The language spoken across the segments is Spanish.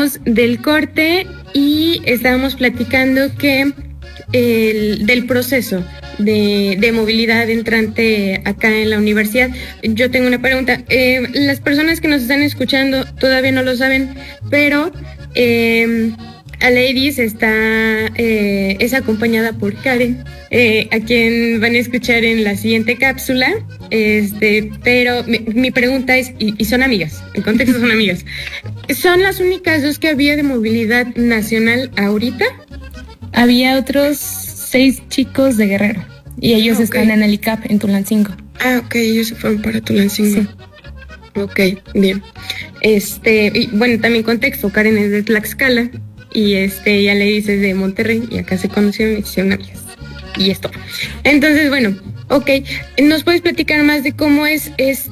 Regresamos del corte y estábamos platicando que del proceso de movilidad entrante acá en la universidad. Yo tengo una pregunta. Las personas que nos están escuchando todavía no lo saben, pero Aleiris es acompañada por Karen, a quien van a escuchar en la siguiente cápsula. Pero mi pregunta es, y son amigas, en contexto son amigas, ¿son las únicas dos que había de movilidad nacional ahorita? Había otros 6 chicos de Guerrero y ellos están en el ICAP en Tulancingo. Ah, ok, ellos se fueron para Tulancingo. Sí. Ok, bien. Y bueno, también contexto, Karen es de Tlaxcala y ya le dices de Monterrey y acá se conocieron y se hicieron amigas. Y esto. Entonces, bueno, ok, ¿nos puedes platicar más de cómo es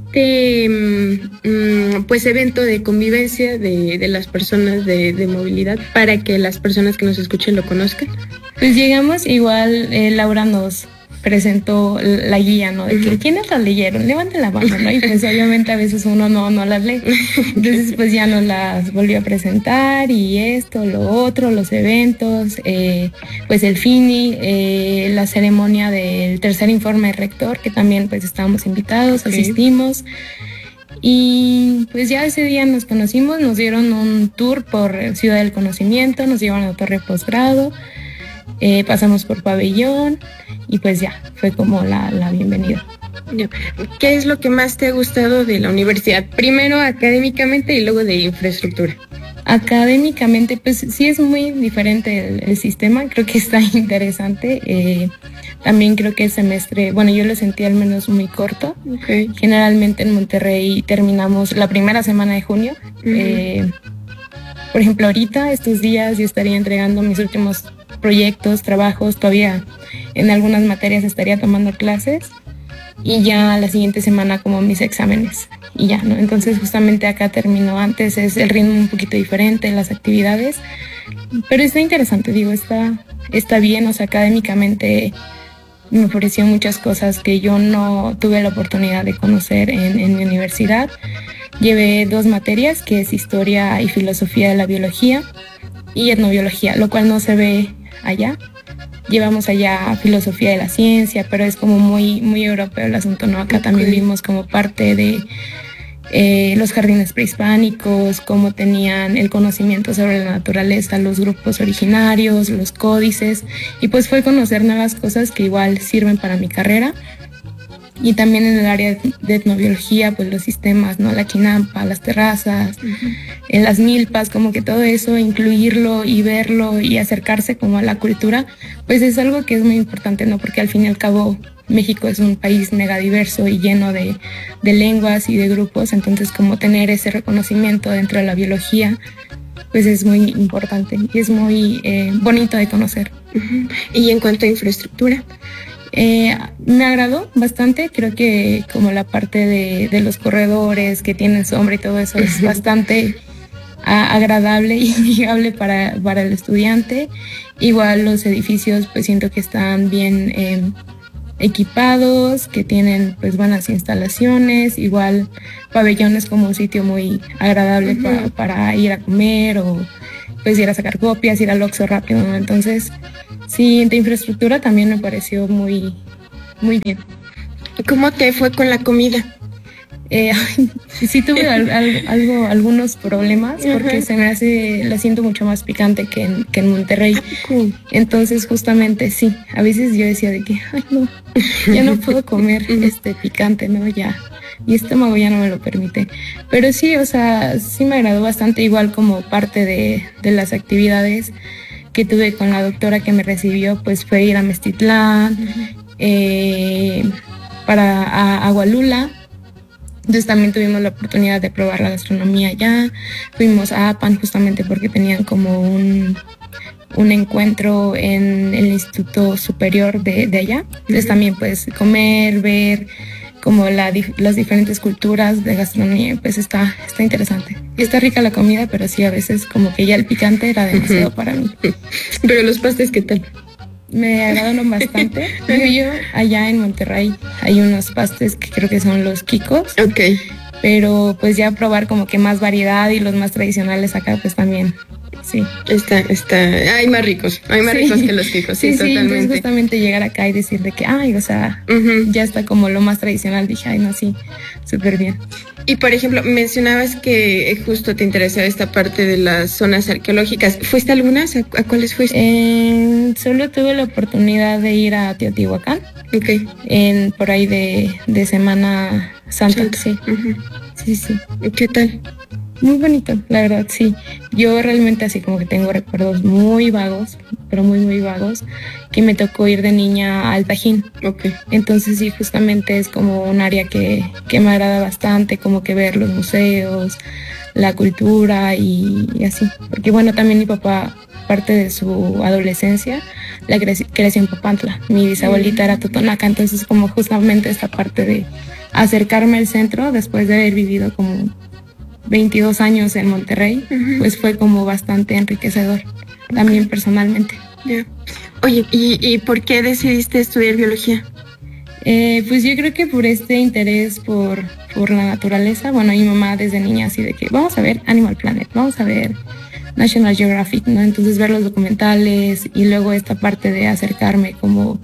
pues evento de convivencia de las personas de movilidad para que las personas que nos escuchen lo conozcan? Pues llegamos, igual Laura nos presentó la guía, ¿no? De que ¿quiénes las leyeron? Levanten la mano, ¿no? Y pues obviamente a veces uno no las lee. Entonces pues ya nos las volvió a presentar y esto, lo otro, los eventos, pues el FINI, la ceremonia del tercer informe de rector, que también pues estábamos invitados, asistimos. Y pues ya ese día nos conocimos, nos dieron un tour por Ciudad del Conocimiento, nos llevaron a la torre posgrado. Pasamos por pabellón y pues ya, fue como la bienvenida. ¿Qué es lo que más te ha gustado de la universidad? Primero académicamente y luego de infraestructura. Académicamente, pues sí es muy diferente el sistema, creo que está interesante. También creo que el semestre, bueno, yo lo sentí al menos muy corto. Okay. Generalmente en Monterrey terminamos la primera semana de junio. Por ejemplo, ahorita, estos días, yo estaría entregando mis últimos proyectos, trabajos, todavía en algunas materias estaría tomando clases y ya la siguiente semana como mis exámenes y ya, ¿no? Entonces justamente acá termino antes, es el ritmo un poquito diferente, las actividades, pero está interesante, digo, está bien, o sea, académicamente me ofreció muchas cosas que yo no tuve la oportunidad de conocer en mi universidad. Llevé 2 materias, que es Historia y Filosofía de la Biología y Etnobiología, lo cual no se ve allá. Llevamos allá Filosofía de la Ciencia, pero es como muy, muy europeo el asunto, ¿no? Acá también vimos como parte de los jardines prehispánicos, cómo tenían el conocimiento sobre la naturaleza, los grupos originarios, los códices, y pues fue conocer nuevas cosas que igual sirven para mi carrera. Y también en el área de etnobiología, pues los sistemas, ¿no? La chinampa, las terrazas, en las milpas, como que todo eso, incluirlo y verlo y acercarse como a la cultura, pues es algo que es muy importante, ¿no? Porque al fin y al cabo México es un país megadiverso y lleno de lenguas y de grupos, entonces como tener ese reconocimiento dentro de la biología, pues es muy importante y es muy bonito de conocer. Y en cuanto a infraestructura, me agradó bastante, creo que como la parte de los corredores que tienen sombra y todo eso es bastante agradable y amigable para el estudiante. Igual los edificios pues siento que están bien equipados, que tienen pues buenas instalaciones, igual pabellón es como un sitio muy agradable para ir a comer o pues ir a sacar copias, ir al Oxxo rápido, ¿no? Entonces sí, de infraestructura también me pareció muy, muy bien. ¿Cómo te fue con la comida? Sí tuve algunos problemas porque la siento mucho más picante que en Monterrey. Entonces justamente sí, a veces yo decía de que, ay no, ya no puedo comer picante, ¿no? Ya, mi estómago ya no me lo permite. Pero sí, o sea, sí me agradó bastante, igual como parte de las actividades que tuve con la doctora que me recibió, pues fue ir a Meztitlán, para Agualula. Entonces también tuvimos la oportunidad de probar la gastronomía allá. Fuimos a Apan justamente porque tenían como un encuentro en el Instituto Superior de allá. Entonces también pues comer, ver como las diferentes culturas de gastronomía, pues está interesante. Y está rica la comida, pero sí a veces como que ya el picante era demasiado para mí. Pero los pastes, ¿qué tal? Me agradaron bastante. Yo allá en Monterrey hay unos pastes que creo que son los quicos. Okay. pero pues ya probar como que más variedad y los más tradicionales acá pues también. Sí. Hay más ricos que los fijos, sí, totalmente. Entonces justamente llegar acá y decir de que, o sea, ya está como lo más tradicional, dije, no, sí, súper bien. Y por ejemplo, mencionabas que justo te interesaba esta parte de las zonas arqueológicas. ¿Fuiste a algunas? ¿A cuáles fuiste? Solo tuve la oportunidad de ir a Teotihuacán. Okay. Por ahí de Semana Santa. Sí. Sí. ¿Qué tal? Muy bonito, la verdad, sí. Yo realmente así como que tengo recuerdos muy vagos, pero muy, muy vagos, que me tocó ir de niña al Tajín. Okay. Entonces sí, justamente es como un área que me agrada bastante, como que ver los museos, la cultura y así. Porque bueno, también mi papá, parte de su adolescencia, la creció en Papantla. Mi bisabuelita era totonaca, entonces como justamente esta parte de acercarme al centro después de haber vivido como 22 años en Monterrey, pues fue como bastante enriquecedor, también personalmente. Yeah. Oye, ¿y por qué decidiste estudiar biología? Pues yo creo que por este interés por la naturaleza. Bueno, mi mamá desde niña así de que vamos a ver Animal Planet, vamos a ver National Geographic, ¿no? Entonces ver los documentales y luego esta parte de acercarme como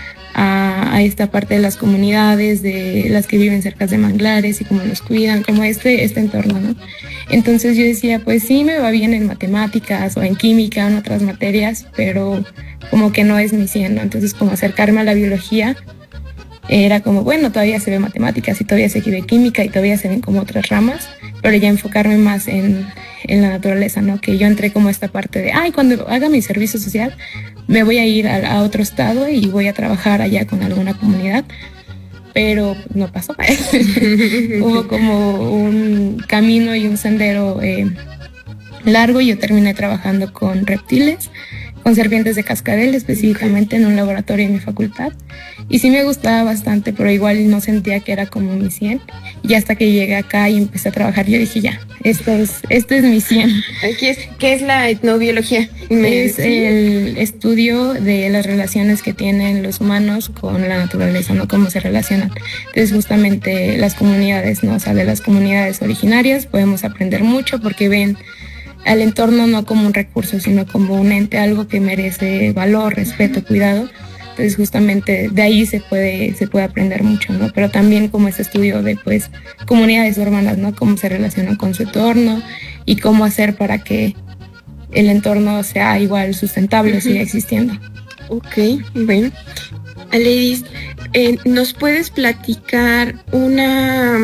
a esta parte de las comunidades, de las que viven cerca de manglares y cómo los cuidan, como este entorno, ¿no? Entonces yo decía, pues sí, me va bien en matemáticas o en química o en otras materias, pero como que no es mi 100, ¿no? Entonces como acercarme a la biología era como, bueno, todavía se ve matemáticas y todavía se ve química y todavía se ven como otras ramas, pero ya enfocarme más en la naturaleza, ¿no? Que yo entré como esta parte de, cuando haga mi servicio social me voy a ir a otro estado y voy a trabajar allá con alguna comunidad, pero no pasó. Hubo como un camino y un sendero largo y yo terminé trabajando con reptiles, con serpientes de cascabel específicamente en un laboratorio en mi facultad. Y sí me gustaba bastante, pero igual no sentía que era como mi 100. Y hasta que llegué acá y empecé a trabajar, yo dije, ya, esto es mi 100. ¿Qué es la etnobiología? Es el estudio de las relaciones que tienen los humanos con la naturaleza, ¿no? Cómo se relacionan. Entonces justamente las comunidades, ¿no? O sea, de las comunidades originarias podemos aprender mucho porque ven al entorno no como un recurso, sino como un ente, algo que merece valor, respeto, cuidado. Entonces justamente de ahí se puede aprender mucho, ¿no? Pero también como este estudio de pues comunidades urbanas, ¿no? Cómo se relacionan con su entorno y cómo hacer para que el entorno sea igual sustentable o siga existiendo. Ok, bueno. Aledis, ¿nos puedes platicar una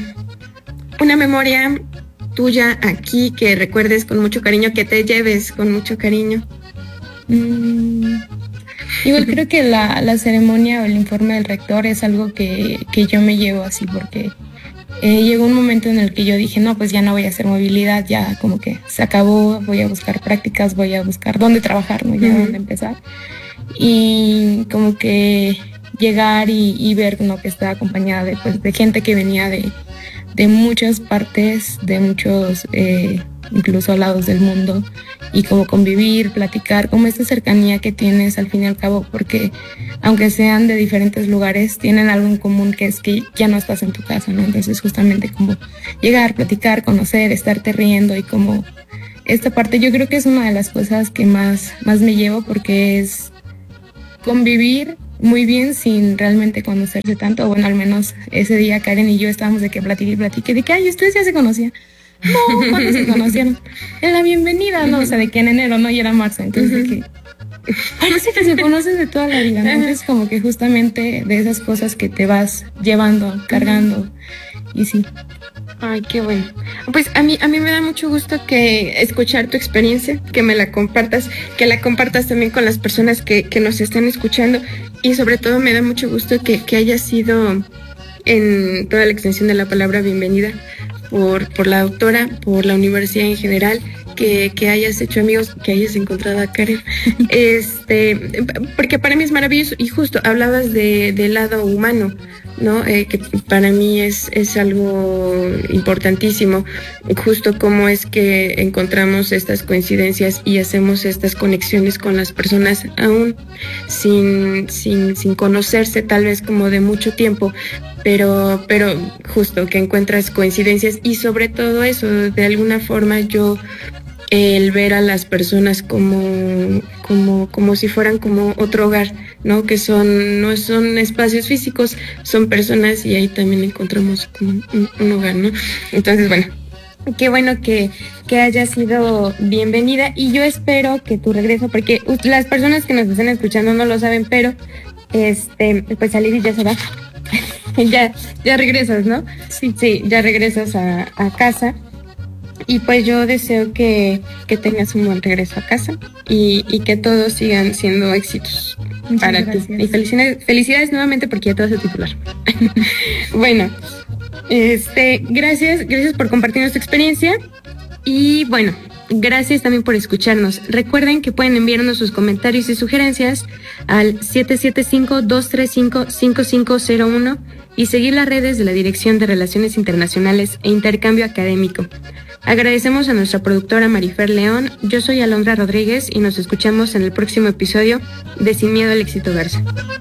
memoria tuya aquí que recuerdes con mucho cariño, que te lleves con mucho cariño? Igual creo que la ceremonia o el informe del rector es algo que yo me llevo así porque llegó un momento en el que yo dije, no, pues ya no voy a hacer movilidad, ya como que se acabó, voy a buscar prácticas, voy a buscar dónde trabajar, ¿no? Ya dónde empezar. Y como que llegar y ver, ¿no? Que estaba acompañada de gente que venía de muchas partes, de muchos incluso lados del mundo, y como convivir, platicar, como esta cercanía que tienes al fin y al cabo, porque aunque sean de diferentes lugares, tienen algo en común, que es que ya no estás en tu casa, ¿no? Entonces justamente como llegar, platicar, conocer, estarte riendo, y como esta parte yo creo que es una de las cosas que más me llevo, porque es convivir muy bien sin realmente conocerse tanto. Bueno, al menos ese día Karen y yo estábamos de que platiqué, de que, ustedes ya se conocían. No, ¿cuándo se conocieron? En la bienvenida, ¿no? O sea, de que en enero, ¿no? Y era marzo, entonces de que parece que se conocen de toda la vida, ¿no? Entonces como que justamente de esas cosas que te vas llevando, cargando, y sí. Ay, qué bueno. Pues a mí me da mucho gusto que escuchar tu experiencia, que me la compartas, que la compartas también con las personas que nos están escuchando, y sobre todo me da mucho gusto que hayas sido, en toda la extensión de la palabra, bienvenida por la doctora, por la universidad en general, que hayas hecho amigos, que hayas encontrado a Karen, porque para mí es maravilloso. Y justo hablabas del lado humano, ¿no? Que para mí es algo importantísimo, justo cómo es que encontramos estas coincidencias y hacemos estas conexiones con las personas aún sin conocerse tal vez como de mucho tiempo, pero justo que encuentras coincidencias y sobre todo eso, de alguna forma yo el ver a las personas como si fueran como otro hogar, ¿no? Que no son espacios físicos, son personas y ahí también encontramos como un hogar, ¿no? Entonces, bueno, qué bueno que hayas sido bienvenida y yo espero que tu regreso, porque las personas que nos están escuchando no lo saben, pero pues Aliris ya se va. ya regresas, ¿no? Sí, ya regresas a casa. Y pues yo deseo que tengas un buen regreso a casa y que todos sigan siendo éxitos para ti. Y felicidades nuevamente porque ya te vas a titular. Bueno, gracias por compartirnos tu experiencia y bueno, gracias también por escucharnos. Recuerden que pueden enviarnos sus comentarios y sugerencias al 775-235-5501 y seguir las redes de la Dirección de Relaciones Internacionales e Intercambio Académico. Agradecemos a nuestra productora Marifer León. Yo soy Alondra Rodríguez y nos escuchamos en el próximo episodio de Sin Miedo al Éxito Garza.